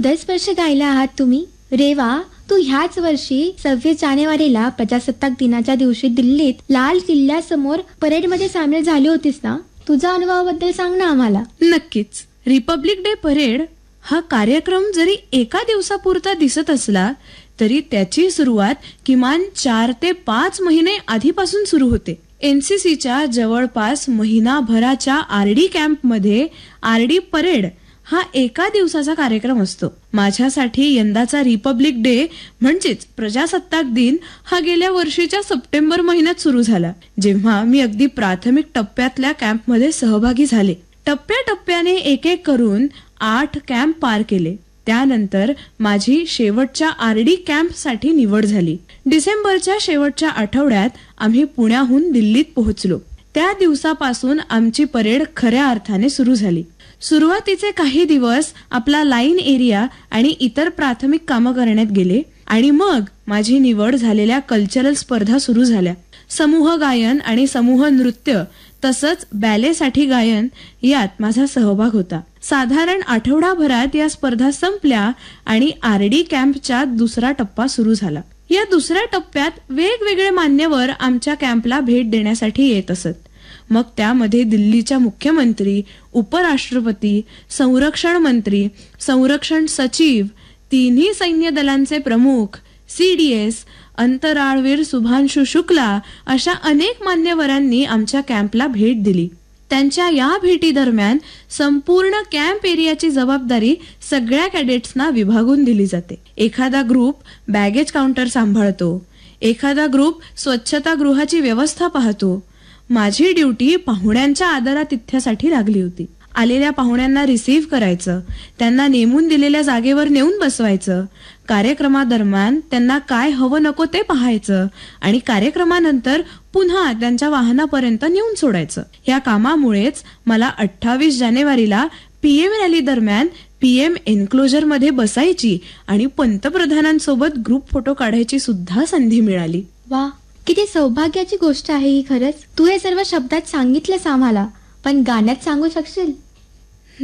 हृदयस्पर्श गायला आहात तुम्ही. रेवा, तू ह्याच वर्षी 26 जानेवारीला प्रजासत्ताक दिनाच्या दिवशी दिल्लीत लाल किल्ल्यासमोर परेडमध्ये सामील झाली होतीस ना? तुझ्या अनुभवाबद्दल सांग ना आम्हाला. नक्कीच. रिपब्लिक डे परेड हा कार्यक्रम जरी एका दिवसापुरता दिसत असला तरी त्याची सुरुवात किमान 4 ते 5 महिने आधीपासून सुरू होते. एनसीसीच्या जवळपास महिनाभराच्या आरडी कॅम्पमध्ये आरडी परेड हा एका दिवसाचा कार्यक्रम असतो. माझ्यासाठी यंदाचा रिपब्लिक डे म्हणजेच प्रजासत्ताक दिन हा गेल्या वर्षीच्या सप्टेंबर महिन्यात सुरू झाला, जेव्हा मी अगदी प्राथमिक टप्प्यातल्या कॅम्पमध्ये सहभागी झाले. टप्प्याटप्प्याने एक एक करून 8 कॅम्प पार केले. त्यानंतर माझी शेवटच्या आरडी कॅम्पसाठी निवड झाली. डिसेंबरच्या शेवटच्या आठवड्यात आम्ही पुण्याहून दिल्लीत पोहोचलो. त्या दिवसापासून आमची परेड खऱ्या अर्थाने सुरू झाली. सुरुवातीचे काही दिवस आपला लाईन एरिया आणि इतर प्राथमिक कामं करण्यात गेले आणि मग माझी निवड झालेल्या कल्चरल स्पर्धा सुरू झाल्या. समूह गायन आणि समूह नृत्य तसंच बॅलेसाठी गायन यात माझा सहभाग होता. साधारण आठवडाभरात या स्पर्धा संपल्या आणि आरडी कॅम्पचा दुसरा टप्पा सुरू झाला. या दुसऱ्या टप्प्यात वेगवेगळे मान्यवर आमच्या कॅम्पला भेट देण्यासाठी येत असत. मग त्यामध्ये दिल्लीच्या मुख्यमंत्री, उपराष्ट्रपती, संरक्षण मंत्री, संरक्षण सचिव, तिन्ही सैन्य दलांचे प्रमुख, सीडीएस, अंतराळवीर शुभांशु शुक्ला अशा अनेक मान्यवरांनी आमच्या कॅम्पला भेट दिली. त्यांच्या या भेटी दरम्यान संपूर्ण कॅम्प एरियाची जबाबदारी सगळ्या कॅडेट्सना विभागून दिली जाते. एखादा ग्रुप बॅगेज काउंटर सांभाळतो, एखादा ग्रुप स्वच्छता गृहाची व्यवस्था पाहतो. माझी ड्युटी पाहुण्यांच्या आदरातिथ्यासाठी लागली होती. आलेल्या पाहुण्यांना रिसीव्ह करायचं, त्यांना नेमून दिलेल्या जागेवर नेऊन बसवायचं, कार्यक्रमादरम्यान त्यांना काय हवं नको ते पाहायचं आणि कार्यक्रमानंतर पुन्हा त्यांच्या वाहनापर्यंत नेऊन सोडायचं. या कामामुळेच मला 28 जानेवारीला पीएम रॅली दरम्यान पीएम एन्क्लोजर मध्ये बसायची आणि पंतप्रधानांसोबत ग्रुप फोटो काढायची सुद्धा संधी मिळाली. वा, किती सौभाग्याची गोष्ट आहे ही खरंच. तू हे सर्व शब्दात सांगितलंस आम्हाला, पण गाण्यात सांगू शकशील?